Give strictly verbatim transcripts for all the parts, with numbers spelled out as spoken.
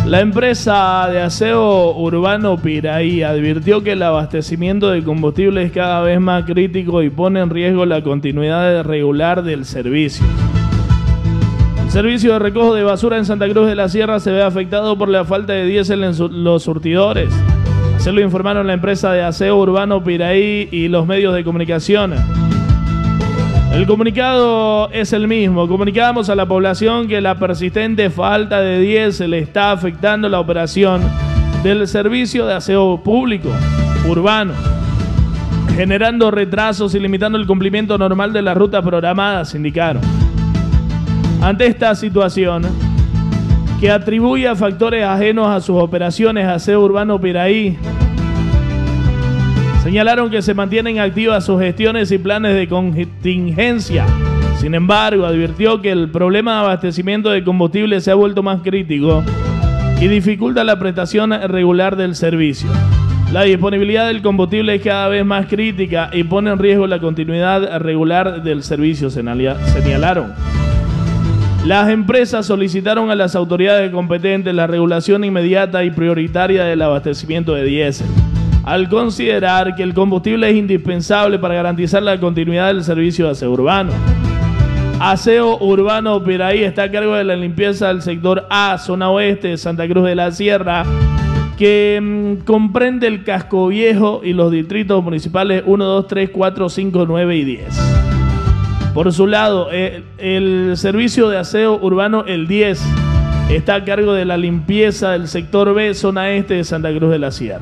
La empresa de aseo urbano Piraí advirtió que el abastecimiento de combustible es cada vez más crítico y pone en riesgo la continuidad regular del servicio. El servicio de recojo de basura en Santa Cruz de la Sierra se ve afectado por la falta de diésel en su- los surtidores. Se lo informaron la empresa de aseo urbano Piraí y los medios de comunicación. El comunicado es el mismo. Comunicamos a la población que la persistente falta de diésel está afectando la operación del servicio de aseo público urbano, generando retrasos y limitando el cumplimiento normal de las rutas programadas, indicaron. Ante esta situación, que atribuye a factores ajenos a sus operaciones aseo urbano Piraí, señalaron que se mantienen activas sus gestiones y planes de contingencia. Sin embargo, advirtió que el problema de abastecimiento de combustible se ha vuelto más crítico y dificulta la prestación regular del servicio. La disponibilidad del combustible es cada vez más crítica y pone en riesgo la continuidad regular del servicio, señalaron. Las empresas solicitaron a las autoridades competentes la regulación inmediata y prioritaria del abastecimiento de diésel, al considerar que el combustible es indispensable para garantizar la continuidad del servicio de aseo urbano. Aseo Urbano Piraí está a cargo de la limpieza del sector A, zona oeste de Santa Cruz de la Sierra, que mmm, comprende el Casco Viejo y los distritos municipales uno, dos, tres, cuatro, cinco, nueve y diez. Por su lado, el, el servicio de aseo urbano, el diez, está a cargo de la limpieza del sector B, zona este de Santa Cruz de la Sierra.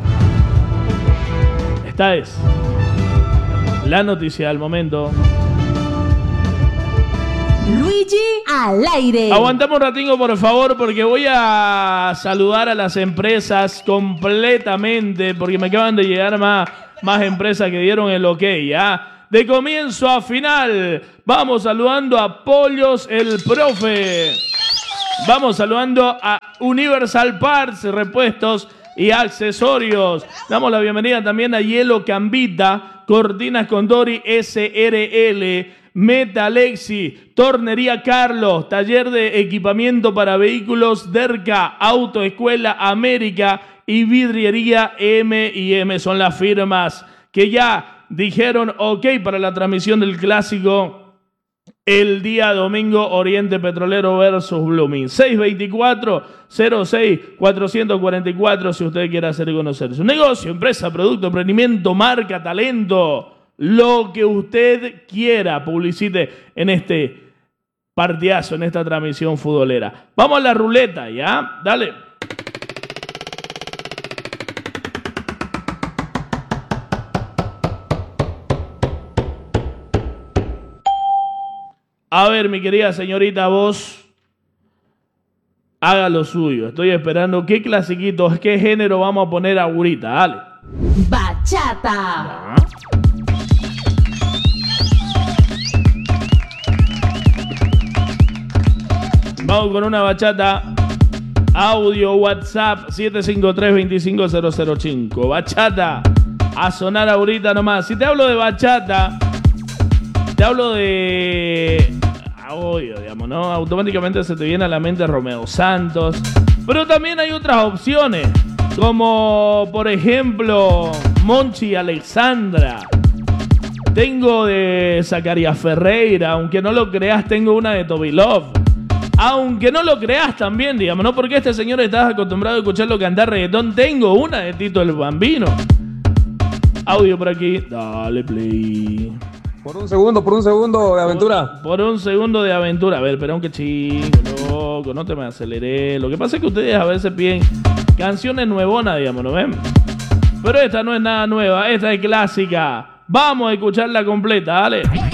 Esta es la noticia del momento. Luigi al aire. Aguantamos un ratingo, por favor, porque voy a saludar a las empresas completamente, porque me acaban de llegar más, más empresas que dieron el ok, ¿ya? De comienzo a final, vamos saludando a Pollos el Profe. Vamos saludando a Universal Parts, repuestos y accesorios. Damos la bienvenida también a Hielo Cambita, Cortinas Condori S R L, Metalexi, Tornería Carlos, Taller de Equipamiento para Vehículos Derca, Autoescuela América y Vidriería M y M. Son las firmas que ya dijeron ok para la transmisión del clásico el día domingo, Oriente Petrolero versus Blooming. seis veinticuatro cero seis cuatrocientos cuarenta y cuatro si usted quiere hacer conocer su negocio, empresa, producto, emprendimiento, marca, talento, lo que usted quiera, publicite en este partidazo, en esta transmisión futbolera. Vamos a la ruleta, ¿ya? Dale. A ver, mi querida señorita, vos haga lo suyo. Estoy esperando qué clasiquitos, qué género vamos a poner ahorita. Dale. Bachata. Ya. Vamos con una bachata. Audio WhatsApp siete cinco tres, dos cinco cero cero cinco. Bachata. A sonar ahorita nomás. Si te hablo de bachata, te hablo de... Obvio, digamos, ¿no? Automáticamente se te viene a la mente Romeo Santos. Pero también hay otras opciones, como por ejemplo Monchi y Alexandra. Tengo de Zacarías Ferreira, aunque no lo creas, tengo una de Toby Love. Aunque no lo creas también, digamos, ¿no? Porque este señor está acostumbrado a escucharlo cantar reggaetón. Tengo una de Tito el Bambino. Audio por aquí. Dale play. Por un segundo, por un segundo de aventura. Por, por un segundo de aventura. A ver, espera un que chico, loco, no te me aceleré. Lo que pasa es que ustedes a veces piden canciones nuevonas, digamos, ¿no ven? Pero esta no es nada nueva, esta es clásica. Vamos a escucharla completa, dale.